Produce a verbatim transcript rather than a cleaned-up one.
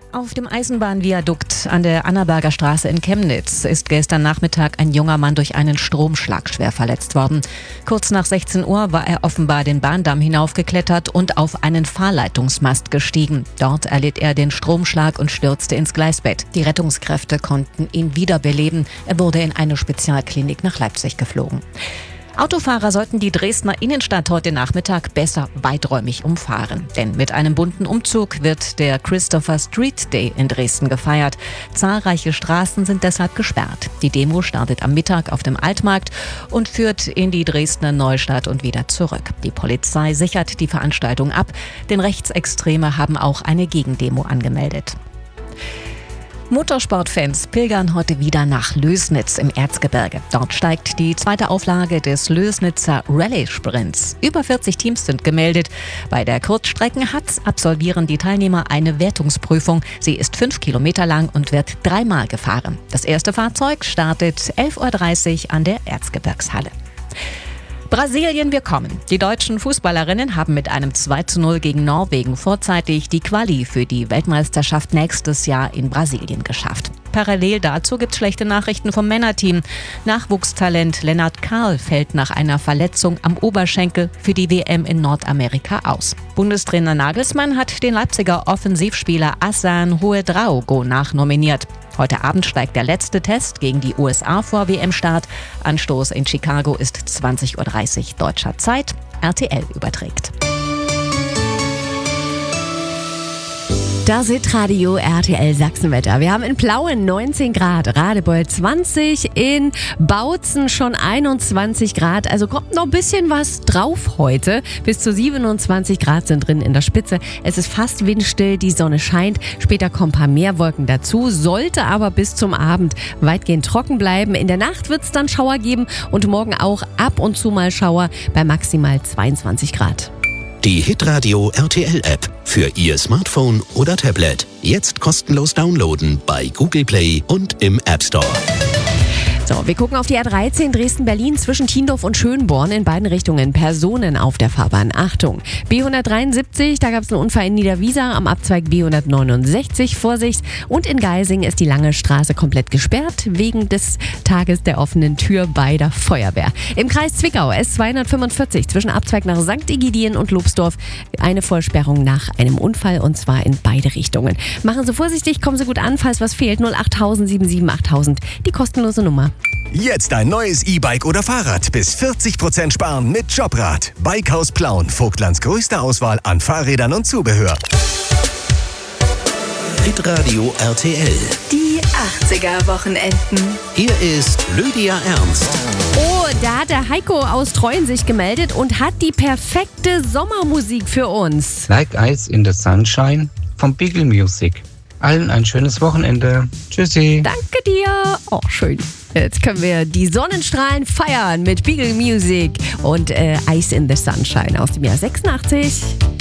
Auf dem Eisenbahnviadukt an der Annaberger Straße in Chemnitz ist gestern Nachmittag ein junger Mann durch einen Stromschlag schwer verletzt worden. Kurz nach sechzehn Uhr war er offenbar den Bahndamm hinaufgeklettert und auf einen Fahrleitungsmast gestiegen. Dort erlitt er den Stromschlag und stürzte ins Gleisbett. Die Rettungskräfte konnten ihn wiederbeleben. Er wurde in eine Spezialklinik nach Leipzig geflogen. Autofahrer sollten die Dresdner Innenstadt heute Nachmittag besser weiträumig umfahren. Denn mit einem bunten Umzug wird der Christopher Street Day in Dresden gefeiert. Zahlreiche Straßen sind deshalb gesperrt. Die Demo startet am Mittag auf dem Altmarkt und führt in die Dresdner Neustadt und wieder zurück. Die Polizei sichert die Veranstaltung ab, denn Rechtsextreme haben auch eine Gegendemo angemeldet. Motorsportfans pilgern heute wieder nach Lößnitz im Erzgebirge. Dort steigt die zweite Auflage des Lößnitzer Rallye-Sprints. Über vierzig Teams sind gemeldet. Bei der Kurzstreckenhatz absolvieren die Teilnehmer eine Wertungsprüfung. Sie ist fünf Kilometer lang und wird dreimal gefahren. Das erste Fahrzeug startet elf Uhr dreißig an der Erzgebirgshalle. Brasilien, wir kommen. Die deutschen Fußballerinnen haben mit einem zwei zu null gegen Norwegen vorzeitig die Quali für die Weltmeisterschaft nächstes Jahr in Brasilien geschafft. Parallel dazu gibt es schlechte Nachrichten vom Männerteam. Nachwuchstalent Lennart Karl fällt nach einer Verletzung am Oberschenkel für die W M in Nordamerika aus. Bundestrainer Nagelsmann hat den Leipziger Offensivspieler Hassan Huedraogo nachnominiert. Heute Abend steigt der letzte Test gegen die U S A vor W M-Start. Anstoß in Chicago ist zwanzig Uhr dreißig deutscher Zeit. R T L überträgt. Das Hitradio R T L Sachsenwetter. Wir haben in Plauen neunzehn Grad, Radebeul zwanzig, in Bautzen schon einundzwanzig Grad. Also kommt noch ein bisschen was drauf heute. Bis zu siebenundzwanzig Grad sind drin in der Spitze. Es ist fast windstill, die Sonne scheint. Später kommen ein paar mehr Wolken dazu, sollte aber bis zum Abend weitgehend trocken bleiben. In der Nacht wird es dann Schauer geben und morgen auch ab und zu mal Schauer bei maximal zweiundzwanzig Grad. Die Hitradio R T L-App für Ihr Smartphone oder Tablet. Jetzt kostenlos downloaden bei Google Play und im App Store. So, wir gucken auf die A dreizehn Dresden-Berlin zwischen Tiendorf und Schönborn in beiden Richtungen. Personen auf der Fahrbahn. Achtung! B hundertdreiundsiebzig, da gab es einen Unfall in Niederwiesa am Abzweig B hundertneunundsechzig. Vorsicht! Und in Geising ist die lange Straße komplett gesperrt wegen des Tages der offenen Tür bei der Feuerwehr. Im Kreis Zwickau S zweihundertfünfundvierzig zwischen Abzweig nach Sankt Egidien und Lobsdorf eine Vollsperrung nach einem Unfall und zwar in beide Richtungen. Machen Sie vorsichtig, kommen Sie gut an, falls was fehlt. null acht null null sieben sieben acht null null null, die kostenlose Nummer. Jetzt ein neues E-Bike oder Fahrrad. Bis vierzig Prozent sparen mit Jobrad. Bikehaus Plauen. Vogtlands größte Auswahl an Fahrrädern und Zubehör. Hitradio R T L. Die achtziger-Wochenenden. Hier ist Lydia Ernst. Oh, da hat der Heiko aus Treuen sich gemeldet und hat die perfekte Sommermusik für uns. Like Ice in the Sunshine von Beagle Music. Allen ein schönes Wochenende. Tschüssi. Danke dir. Oh, schön. Jetzt können wir die Sonnenstrahlen feiern mit Beagle Music und äh, Ice in the Sunshine aus dem Jahr sechsundachtzig.